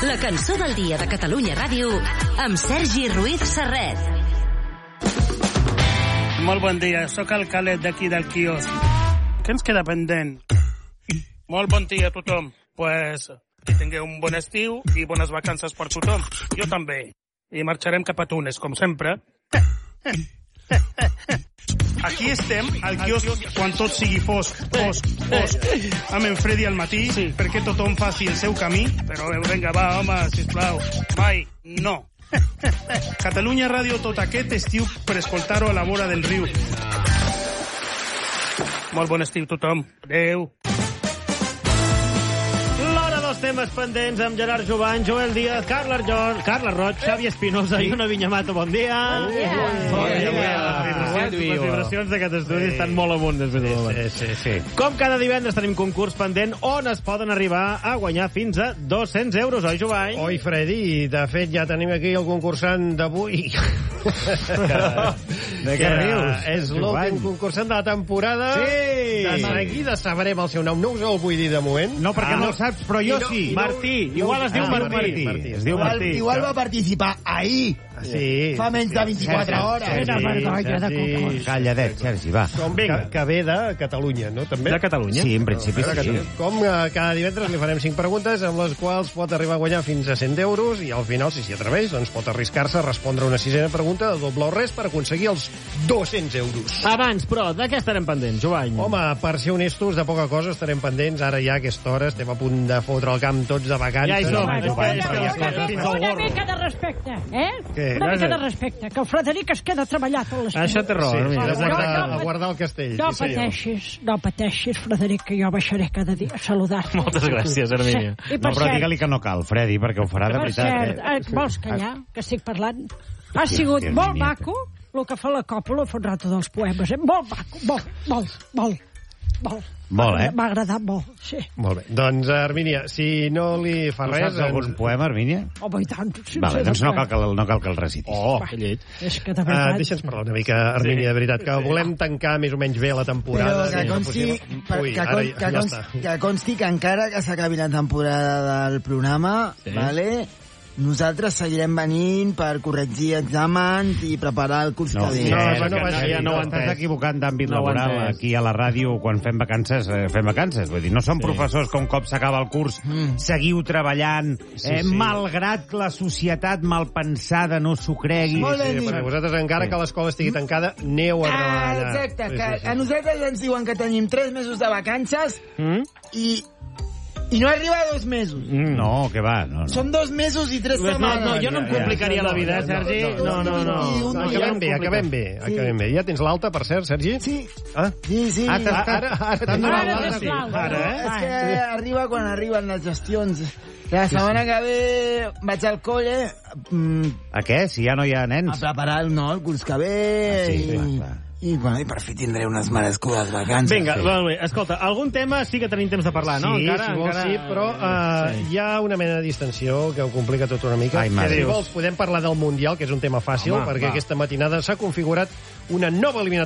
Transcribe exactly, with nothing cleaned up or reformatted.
La cançó del dia de Catalunya Ràdio amb Sergi Ruiz Serret. Molt bon dia, sóc el Calet d'aquí del quiosc. Què ens queda pendent? Molt bon dia a tothom. Pues que tingueu un bon estiu i bones vacances per tothom. Jo també. I marxarem cap a Tunes, com sempre. Aquí estem, al quiosc, quan tot sigui fosc, fosc, fosc, amb en Freddy al matí, sí, perquè tothom faci el seu camí. Però vinga, va, home, sisplau. Mai, no. Catalunya Ràdio tot aquest estiu per escoltar-ho a la vora del riu. Molt bon estiu, tothom. Adéu. Temes pendents amb Gerard Jovany, Joel Díaz, Carles Roig, Carles Roig, Xavi Espinosa i una Vinyamato. Bon dia. Bon dia. Bon dia. Les vibracions d'aquest estudi estan molt amunt. Sí, sí, sí. Com cada divendres tenim concurs pendent on es poden arribar a guanyar fins a dos-cents euros, oi, Jovany? Oi, Freddy. De fet, ja tenim aquí el concursant d'avui. De què rius? És l'últim concursant de la temporada. Sí. De seguida sabrem el seu nom. No us el vull dir de moment. No, perquè no el saps, però jo sí. Martí, igual es diu Martí. Es diu Martí. Igual va participar ahir. Sí. Fa menys de vint-i-quatre hores. Quina vergonya de concurs. Calladet, Sergi, va. Que, que ve de Catalunya, no? També? De Catalunya? Sí, en principi sí. Com cada divendres li farem cinc preguntes amb les quals pot arribar a guanyar fins a cent euros i al final, si s'hi atreveix, doncs pot arriscar-se a respondre una sisena pregunta de doble o res per aconseguir els dos-cents euros. Abans, però, de què estarem pendents, Jovany? Home, per ser honestos, de poca cosa estarem pendents. Ara ja a aquesta hora estem a punt de fotre el camp tots de vacances. Ja hi som. Una mica de respecte, eh? Què? Una mica de respecte, que el Frederic es queda treballat a l'estiu. Això té raó. Sí, Sí, a, no, guardar, no, a guardar el castell. No sí, pateixis, no pateixis, Frederic, que jo baixaré cada dia a saludar-te. Moltes gràcies, Hermínia. Sí. I No, per però cert, digue-li que no cal, Freddy, perquè ho farà de per veritat. cert, Eh? eh, vols callar, que estic parlant? Ha sigut Hermínia, molt maco el que fa la Còppola fa un rato dels poemes, eh? Molt maco, molt, molt, molt, molt. Molt, eh? M'ha agradat molt, sí. Molt bé. Doncs, Hermínia, si no li fa Tu res... saps algun poema, Hermínia? Home, i tant. Sí, Vale, sí, doncs no sí. cal que, el- no cal que el recitis. Oh, que lleig. És que de Uh, veritat... Deixa'ns parlar una mica, Hermínia, de veritat, que volem tancar més o menys bé la temporada. Però que Sí, consti, possible. per, Ui, que, ara con, ja, que, ja consti, està. que consti que encara que s'acabi la temporada del programa, Sí. vale, nosaltres seguirem venint per corregir exàmens i preparar el curs No, que ve. no, no, no, no, no, ja no ho he estàs entès. equivocant d'àmbit No ho he laboral. entès. Aquí a la ràdio, quan fem vacances, eh, fem vacances. Vull dir, no som Sí. professors que un cop s'acaba el curs Mm. seguiu treballant, Sí, eh, sí. malgrat que la societat malpensada no s'ho cregui. Molt ben Sí, dit. perquè vosaltres, encara Sí. que l'escola estigui tancada, aneu a Ah, treballar. exacte, Sí, que sí, sí. a nosaltres ens diuen que tenim tres mesos de vacances Mm? i, i no arriba a dos mesos. No, que va, no, no. Són dos mesos i tres No, setmanes. no, jo no em complicaria la vida, eh, Sergi? No, no, no. no, Acabem bé, acabem bé, acabem bé. Ja tens l'alta, per cert, Sergi? Sí, Ah? sí, sí. Ah, ara, ara, ara T'han donat Ara l'alta, tens sí. l'alta. Ara, eh? És que arriba quan arriben les gestions. La setmana que ve vaig al col·le mm, A què? Si ja no hi ha a nens. preparar el, no, el curs que ve Ah, sí, i, clar, clar. i, bueno, i per fi tindré unes merescudes vacances. Vinga, molt bé. Escolta, algun tema sí que tenim temps de parlar, no? Sí, encara, si vols, encara... sí, però uh, Sí. hi ha una mena de distensió que ho complica tot una mica. Ai, mare. Si vols, podem parlar del Mundial, que és un tema fàcil, Home, perquè va. aquesta matinada s'ha configurat una nova eliminatòria